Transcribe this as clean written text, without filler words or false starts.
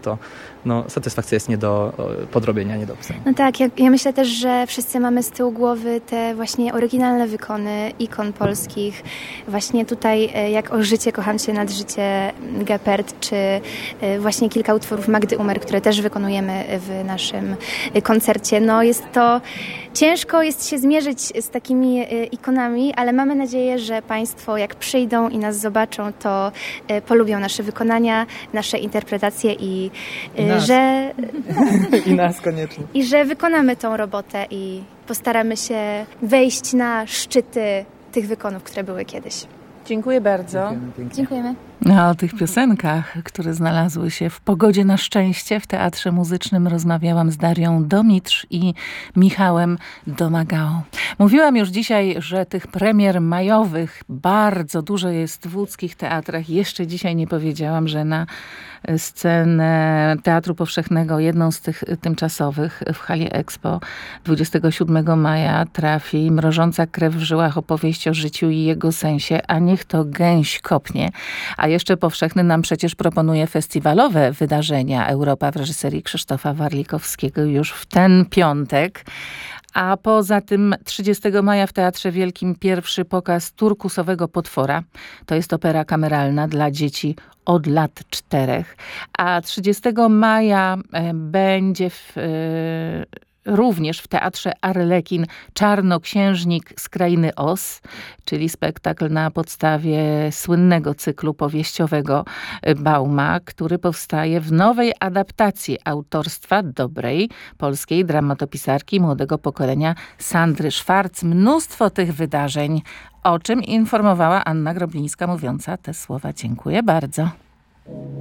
to satysfakcja jest nie do podrobienia, nie do opisania. No tak, ja myślę też, że wszyscy mamy z tyłu głowy te właśnie oryginalne wykony ikon polskich. Właśnie tutaj jak O życie, kocham cię nad życie Gepard, czy właśnie kilka utworów Magdy Umer, które też wykonujemy w naszym koncercie. Jest to ciężko jest się zmierzyć z takimi ikonami, ale mamy nadzieję, że Państwo jak przyjdą i nas zobaczą, to polubią nasze wykonania, nasze interpretacje i że... I nas koniecznie. I że wykonamy tą robotę i postaramy się wejść na szczyty tych wykonów, które były kiedyś. Dziękuję bardzo. Dziękujemy. A o tych piosenkach, które znalazły się w Pogodzie na szczęście w Teatrze Muzycznym, rozmawiałam z Darią Domitrz i Michałem Domagałą. Mówiłam już dzisiaj, że tych premier majowych bardzo dużo jest w łódzkich teatrach. Jeszcze dzisiaj nie powiedziałam, że na scenę Teatru Powszechnego, jedną z tych tymczasowych w hali Expo 27 maja trafi Mrożąca krew w żyłach, opowieść o życiu i jego sensie, a niech to gęś kopnie. A jeszcze Powszechny nam przecież proponuje festiwalowe wydarzenia. Europa w reżyserii Krzysztofa Warlikowskiego już w ten piątek. A poza tym 30 maja w Teatrze Wielkim pierwszy pokaz Turkusowego Potwora. To jest opera kameralna dla dzieci od lat 4. A 30 maja będzie również w Teatrze Arlekin Czarnoksiężnik z Krainy Oz, czyli spektakl na podstawie słynnego cyklu powieściowego Bauma, który powstaje w nowej adaptacji autorstwa dobrej polskiej dramatopisarki młodego pokolenia Sandry Szwarc. Mnóstwo tych wydarzeń, o czym informowała Anna Groblińska, mówiąca te słowa. Dziękuję bardzo.